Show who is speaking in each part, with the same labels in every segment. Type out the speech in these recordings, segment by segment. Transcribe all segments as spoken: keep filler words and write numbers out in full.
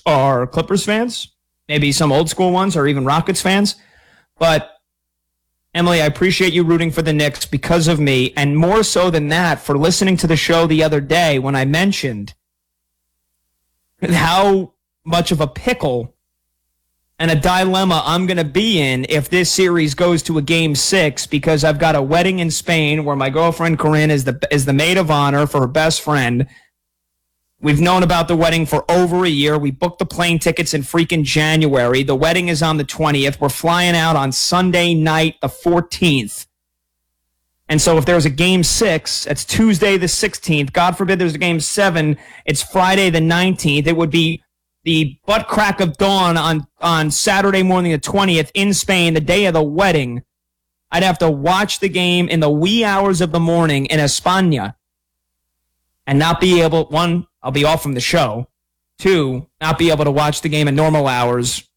Speaker 1: are Clippers fans, maybe some old school ones, or even Rockets fans. But Emily, I appreciate you rooting for the Knicks because of me, and more so than that, for listening to the show the other day when I mentioned how much of a pickle and a dilemma I'm going to be in if this series goes to a game six, because I've got a wedding in Spain where my girlfriend Corinne is the is the maid of honor for her best friend. We've known about the wedding for over a year. We booked the plane tickets in freaking January. The wedding is on the twentieth. We're flying out on Sunday night, the fourteenth. And so if there's a game six, it's Tuesday the sixteenth. God forbid there's a game seven, it's Friday the nineteenth. It would be the butt crack of dawn on, on Saturday morning the twentieth in Spain, the day of the wedding. I'd have to watch the game in the wee hours of the morning in España and not be able, one, I'll be off from the show. Two, not be able to watch the game in normal hours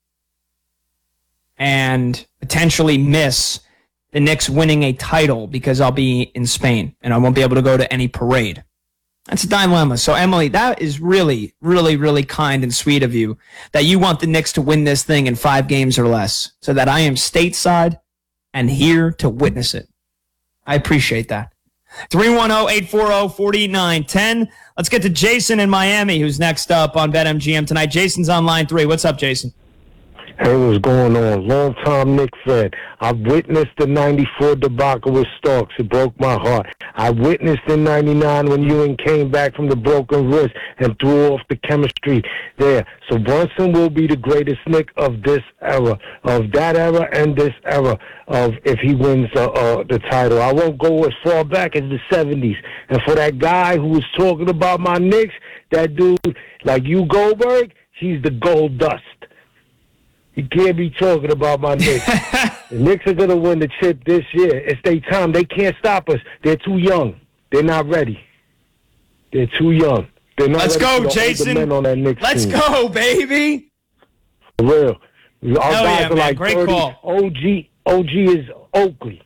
Speaker 1: and potentially miss the Knicks winning a title because I'll be in Spain and I won't be able to go to any parade. That's a dilemma. So, Emily, that is really, really, really kind and sweet of you that you want the Knicks to win this thing in five games or less so that I am stateside and here to witness it. I appreciate that. three one zero, eight four zero, four nine one zero. Let's get to Jason in Miami, who's next up on BetMGM tonight. Jason's on line three. What's up, Jason?
Speaker 2: Hey, what's going on? Long-time Knicks fan. I witnessed the ninety-four debacle with Starks. It broke my heart. I witnessed in ninety-nine when Ewing came back from the broken wrist and threw off the chemistry there. So Brunson will be the greatest Knick of this era, of that era and this era, of if he wins uh, uh, the title. I won't go as far back as the seventies. And for that guy who was talking about my Knicks, that dude, like you, Goldberg, he's the gold dust. You can't be talking about my Knicks. The Knicks are going to win the chip this year. It's their time. They can't stop us. They're too young. They're not ready. They're too young. They're not
Speaker 1: Let's
Speaker 2: ready
Speaker 1: go,
Speaker 2: for the
Speaker 1: Jason.
Speaker 2: older men on that Knicks
Speaker 1: Let's
Speaker 2: team.
Speaker 1: go, baby.
Speaker 2: For real. Our
Speaker 1: Hell
Speaker 2: guys
Speaker 1: yeah,
Speaker 2: are
Speaker 1: man.
Speaker 2: like
Speaker 1: Great
Speaker 2: thirty.
Speaker 1: call.
Speaker 2: O G, O G is Oakley.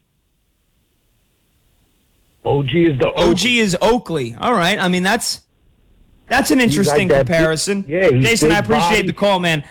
Speaker 2: O G is the Oakley.
Speaker 1: O G is Oakley. All right. I mean, that's that's an interesting
Speaker 2: like that
Speaker 1: comparison.
Speaker 2: big- yeah, he's
Speaker 1: Jason,
Speaker 2: big
Speaker 1: I appreciate
Speaker 2: body.
Speaker 1: the call, man.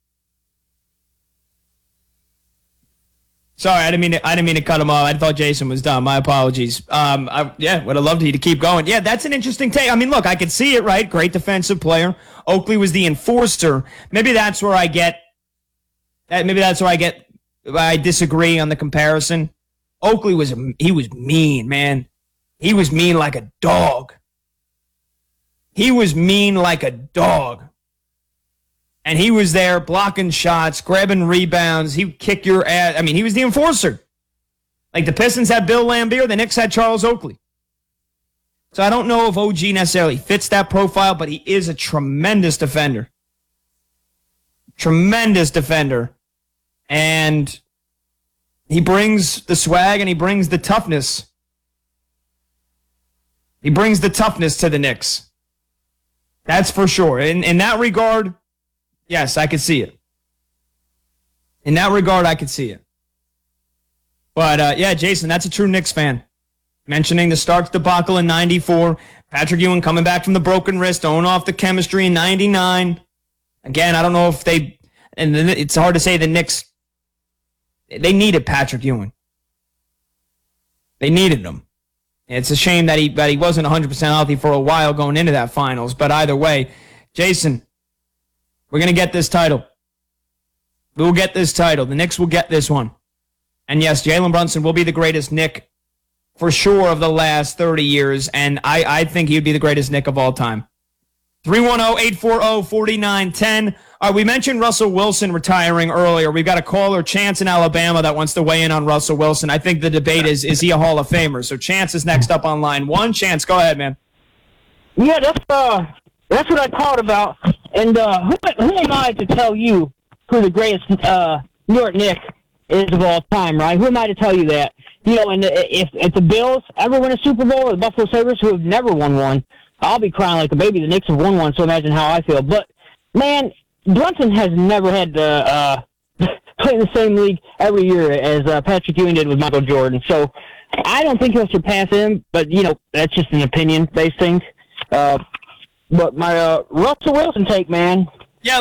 Speaker 1: Sorry, I didn't mean to, I didn't mean to cut him off. I thought Jason was done. My apologies. Um, I, yeah, would have loved you to keep going. Yeah, that's an interesting take. I mean, look, I could see it, right? Great defensive player. Oakley was the enforcer. Maybe that's where I get. Maybe that's where I get. I disagree on the comparison. Oakley was he was mean, man. He was mean like a dog. He was mean like a dog. And he was there blocking shots, grabbing rebounds. He would kick your ass. I mean, he was the enforcer. Like the Pistons had Bill Laimbeer, the Knicks had Charles Oakley. So I don't know if O G necessarily fits that profile, but he is a tremendous defender. Tremendous defender. And he brings the swag and he brings the toughness. He brings the toughness to the Knicks. That's for sure. In, in that regard, yes, I could see it. In that regard, I could see it. But, uh, yeah, Jason, that's a true Knicks fan. Mentioning the Starks debacle in ninety-four, Patrick Ewing coming back from the broken wrist, throwing off the chemistry in ninety-nine. Again, I don't know if they, and it's hard to say the Knicks, they needed Patrick Ewing. They needed him. It's a shame that he, that he wasn't one hundred percent healthy for a while going into that finals. But either way, Jason, we're going to get this title. We will get this title. The Knicks will get this one. And yes, Jalen Brunson will be the greatest Knick for sure of the last thirty years. And I, I think he would be the greatest Knick of all time. three one zero, eight four zero, four nine one zero. All right, we mentioned Russell Wilson retiring earlier. We've got a caller, Chance in Alabama, that wants to weigh in on Russell Wilson. I think the debate is, is he a Hall of Famer? So Chance is next up on line one. Chance, go ahead, man.
Speaker 3: Yeah, that's uh, that's what I called about. And uh, who, who am I to tell you who the greatest uh, New York Knicks is of all time, right? Who am I to tell you that? You know, and if, if the Bills ever win a Super Bowl, or the Buffalo Sabres, who have never won one, I'll be crying like a baby. The Knicks have won one, so imagine how I feel. But, man, Brunson has never had to uh, play in the same league every year as uh, Patrick Ewing did with Michael Jordan. So I don't think he'll surpass him, but, you know, that's just an opinion-based thing. Uh, but my uh, Russell Wilson take, man,